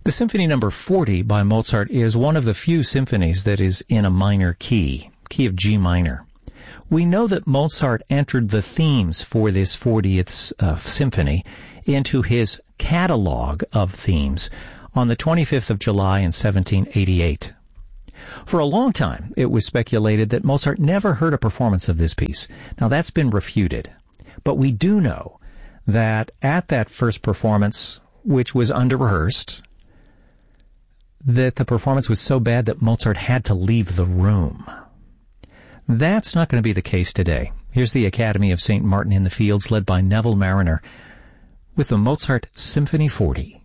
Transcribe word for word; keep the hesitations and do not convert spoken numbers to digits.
The Symphony Number forty by Mozart is one of the few symphonies that is in a minor key, key of G minor. We know that Mozart entered the themes for this fortieth uh, symphony into his catalog of themes on the twenty-fifth of July in seventeen eighty-eight. For a long time, it was speculated that Mozart never heard a performance of this piece. Now, that's been refuted. But we do know that at that first performance, which was under-rehearsed, that the performance was so bad that Mozart had to leave the room. That's not going to be the case today. Here's the Academy of Saint Martin in the Fields, led by Neville Marriner, with the Mozart Symphony forty.